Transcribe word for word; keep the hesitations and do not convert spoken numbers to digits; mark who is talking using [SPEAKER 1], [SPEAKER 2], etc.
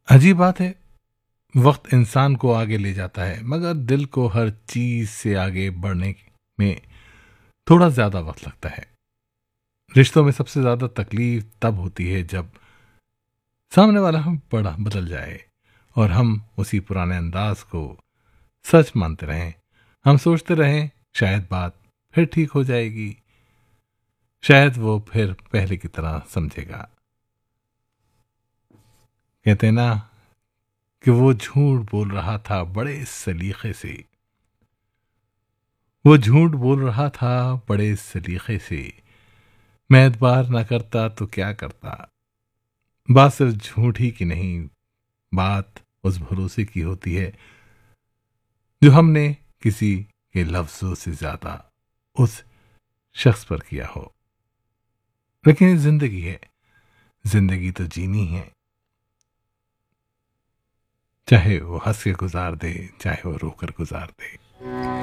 [SPEAKER 1] अजीब बात है, वक्त इंसान को आगे ले जाता है मगर दिल को हर चीज से आगे बढ़ने में थोड़ा ज्यादा वक्त लगता है। रिश्तों में सबसे ज्यादा तकलीफ तब होती है जब सामने वाला हम बड़ा बदल जाए और हम उसी पुराने अंदाज को सच मानते रहें। हम सोचते रहें शायद बात फिर ठीक हो जाएगी, शायद वो फिर पहले की तरह समझेगा। कहते हैं ना कि वो झूठ बोल रहा था बड़े सलीके से, वो झूठ बोल रहा था बड़े सलीके से, मैं एतबार ना करता तो क्या करता। बात सिर्फ झूठ ही की नहीं, बात उस भरोसे की होती है जो हमने किसी के लफ्जों से ज्यादा उस शख्स पर किया हो। लेकिन ये जिंदगी है, जिंदगी तो जीनी है, चाहे वो हंस के गुजार दे चाहे वो रोकर गुजार दे।